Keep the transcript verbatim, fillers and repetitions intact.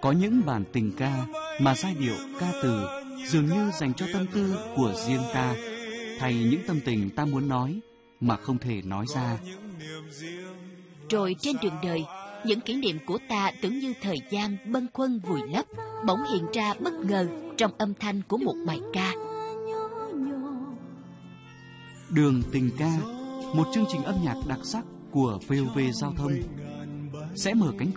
Có những bản tình ca mà giai điệu ca từ dường như dành cho tâm tư của riêng ta, thay những tâm tình ta muốn nói mà không thể nói ra. Rồi trên đường đời, những kỷ niệm của ta tưởng như thời gian bâng khuâng vùi lấp, bỗng hiện ra bất ngờ trong âm thanh của một bài ca. Đường tình ca, một chương trình âm nhạc đặc sắc của vê o vê Giao thông sẽ mở cánh